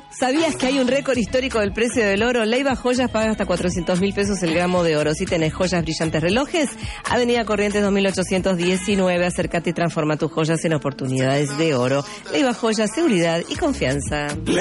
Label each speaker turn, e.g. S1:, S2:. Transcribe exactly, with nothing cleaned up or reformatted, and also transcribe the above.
S1: ¿Sabías que hay un récord histórico del precio del oro? Leiva Joyas paga hasta cuatrocientos mil pesos el gramo de oro. Si tenés joyas, brillantes, relojes, Avenida Corrientes dos mil ochocientos diecinueve. Acércate y transforma tus joyas en oportunidades de oro. Leiva Joyas, seguridad y confianza.